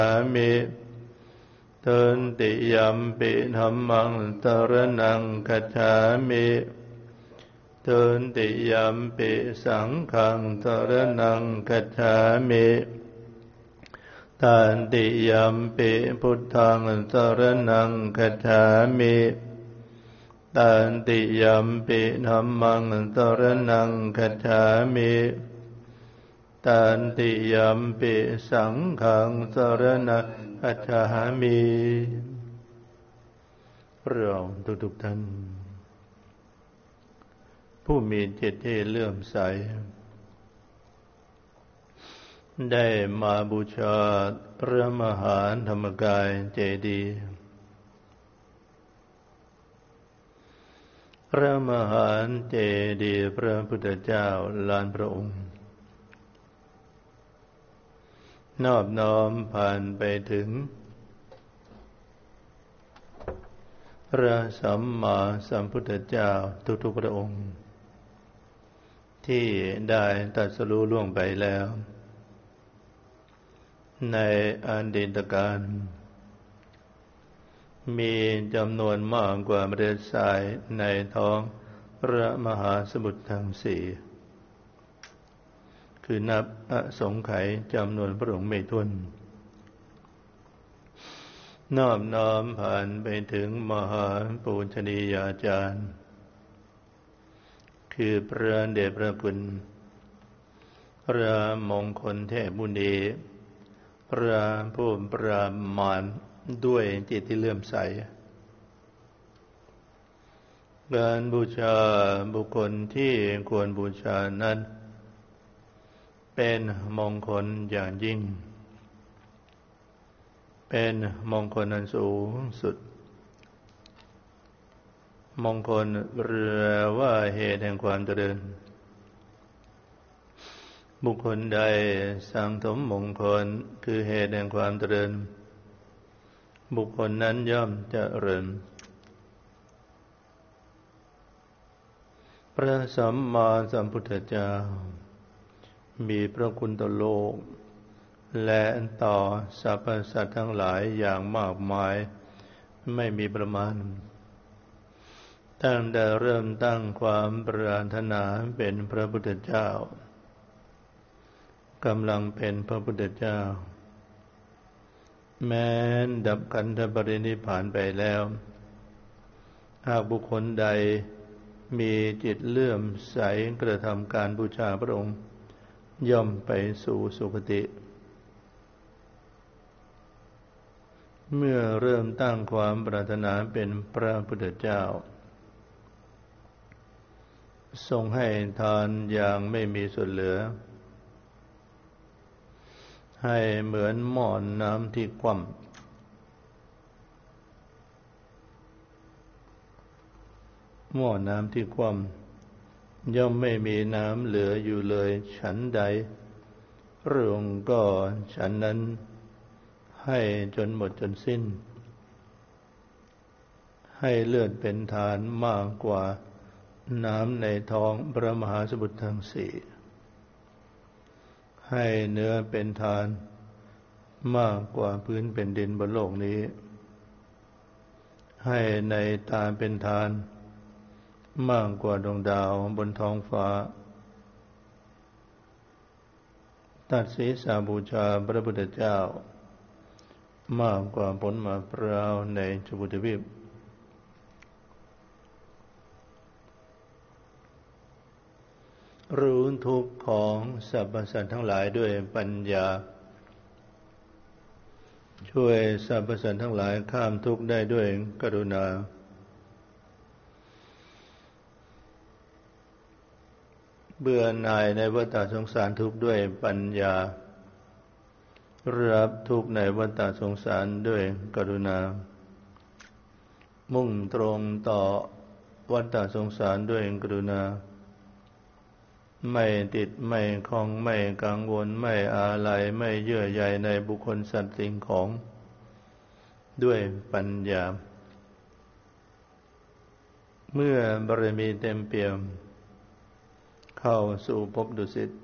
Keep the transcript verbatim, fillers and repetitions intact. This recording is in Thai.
มิทุติยัมปิธัมมังสรณังคัจฉามิทุติยัมปิสังฆังสรณังคัจฉามิตติยัมปิพุทธังสรณังคัจฉามิตติยัมปิธัมมังสรณังคัจฉามิตติยัมปิสังฆังสรณังคัจฉามิเราทุกๆท่านผู้มีจิตที่เลื่อมใสได้มาบูชาพระมหาธรรมกายเจดีย์พระมหาเจดีย์พระพุทธเจ้าล้านพระองค์นอบน้อมผ่านไปถึงพระสัมมาสัมพุทธเจ้าทุกๆพระองค์ที่ได้ตรัสรู้ล่วงไปแล้วในอดีตการมีจำนวนมากกว่าเมล็ดทรายในท้องพระมหาสมุทรทั้งสี่คือนับอสงไขยจำนวนพระองค์ไม่ถ้วนนอบน้อมผ่านไปถึงมหาปูชนียาจารย์คือพระเดชพระคุณพระมงคลเทพมุนีพระผู้ปราบมารด้วยจิตที่เลื่อมใสการบูชาบุคคลที่ควรบูชานั้นเป็นมงคลอย่างยิ่งเป็นมงคลอันสูงสุดมงคลเรือว่าเหตุแห่งความเจริญบุคคลใดสั่งสมมงคลคือเหตุแห่งความเจริญบุคคลนั้นย่อมเจริญพระสัมมาสัมพุทธเจ้ามีพระคุณต่อโลกและต่อสรรพสัตว์ทั้งหลายอย่างมากมายไม่มีประมาณตั้งแต่เริ่มตั้งความปรารถนาเป็นพระพุทธเจ้ากำลังเป็นพระพุทธเจ้าแม้ดับขันธปรินิพพานไปแล้วหากบุคคลใดมีจิตเลื่อมใสกระทำการบูชาพระองค์ย่อมไปสู่สุคติเมื่อเริ่มตั้งความปรารถนาเป็นพระพุทธเจ้าทรงให้ทานอย่างไม่มีส่วนเหลือให้เหมือนหม้อน้ำที่คว่ำหม้อน้ำที่คว่ำย่อมไม่มีน้ำเหลืออยู่เลยฉันใดพระองค์ก็ฉันนั้นให้จนหมดจนสิ้นให้เลือดเป็นทานมากกว่าน้ำในท้องพระมหาสมุทรทั้งสี่ให้เนื้อเป็นทานมากกว่าพื้นเป็นดินบนโลกนี้ให้ในตาเป็นทานมากกว่าดวงดาวบนท้องฟ้าตัดศีรษะบูชาพระพุทธเจ้ามากกว่าผลมะพร้าวในชมพูทวีปรู้ทุกข์ของสรรพสัตว์ทั้งหลายด้วยปัญญาช่วยสรรพสัตว์ทั้งหลายข้ามทุกข์ได้ด้วยกรุณาเบื่อหน่ายในวัฏสงสารทุกข์ด้วยปัญญารับทุกข์ในวัฏสงสารด้วยกรุณามุ่งตรงต่อวัฏสงสารด้วยกรุณาไม่ติดไม่คล้องไม่กังวลไม่อาลัยไม่เยื่อใยในบุคคลสัตว์สิ่งของด้วยปัญญาเมื่อบารมีเต็มเปี่ยมเข้าสู่ภพดุสิต